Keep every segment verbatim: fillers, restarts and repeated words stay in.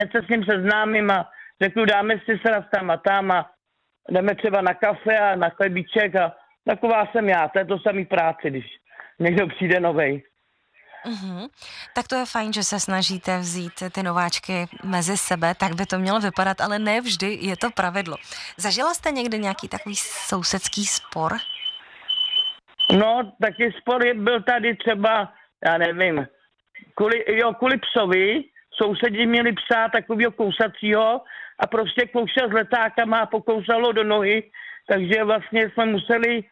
se s ním seznámím a řeknu, dáme si se tam a tam a jdeme třeba na kafe a na chlebíček a taková jsem já, to je to samý práci, když někdo přijde novej. Mm-hmm. Tak to je fajn, že se snažíte vzít ty nováčky mezi sebe, tak by to mělo vypadat, ale ne vždy je to pravidlo. Zažila jste někdy nějaký takový sousedský spor? No, taky spor byl tady třeba, já nevím, kvůli, jo, kvůli psovi, sousedi měli psa takovýho kousacího a prostě koušel s letákama a pokousalo do nohy, takže vlastně jsme museli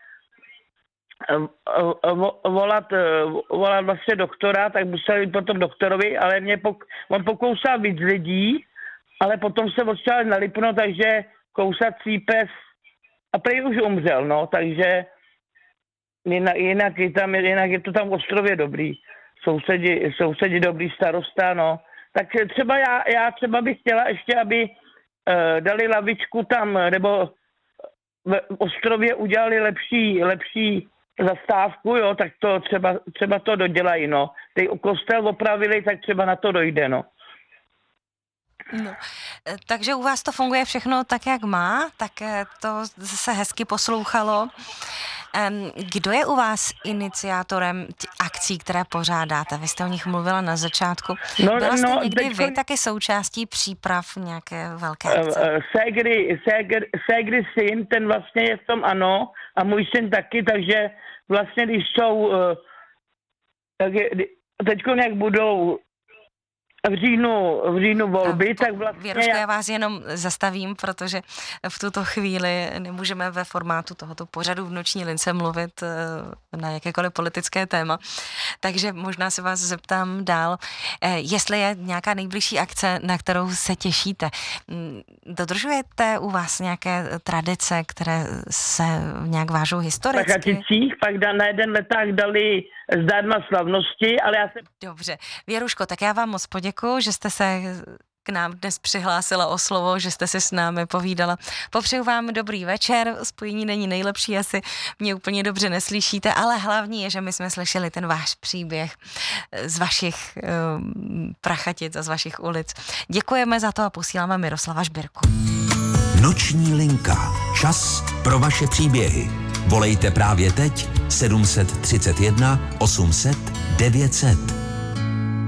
volat, volat vlastně doktora, tak museli potom doktorovi, ale mě pok, on pokousal víc lidí, ale potom se odšel na Lipno, takže kousací pes a prý už umřel, no, takže jinak, jinak, je tam, jinak je to tam v ostrově dobrý. Sousedi, sousedi dobrý, starosta, no. Tak třeba já, já třeba bych chtěla ještě, aby uh, dali lavičku tam, nebo v ostrově udělali lepší, lepší zastávku, jo, tak to třeba, třeba to dodělají, no. Teď kostel opravili, tak třeba na to dojde, no. No, takže u vás to funguje všechno tak, jak má, tak to se hezky poslouchalo. Kdo je u vás iniciátorem akcí, které pořádáte? Vy jste o nich mluvila na začátku. No, Byla jste no, někdy teďko... vy taky součástí příprav nějaké velké akce? Ségry, ségry, ségry syn, ten vlastně je v tom ano, a můj syn taky, takže vlastně když jsou, tak je, teďko nějak budou v říjnu, v říjnu volby, tak vlastně... Věruško, já vás jenom zastavím, protože v tuto chvíli nemůžeme ve formátu tohoto pořadu v Noční lince mluvit na jakékoliv politické téma, takže možná se vás zeptám dál, jestli je nějaká nejbližší akce, na kterou se těšíte. Dodržujete u vás nějaké tradice, které se nějak vážou historicky? Tak Haticích, pak na jeden leták dali zdarma slavnosti, ale já se... Dobře. Věruško, tak já vám moc poděkuju, že jste se k nám dnes přihlásila o slovo, že jste si s námi povídala. Popřeju vám dobrý večer, spojení není nejlepší, asi mě úplně dobře neslyšíte, ale hlavní je, že my jsme slyšeli ten váš příběh z vašich um, Prachatic a z vašich ulic. Děkujeme za to a posíláme Miroslava Žbirku. Noční linka. Čas pro vaše příběhy. Volejte právě teď sedm set třicet jedna osm set devět set.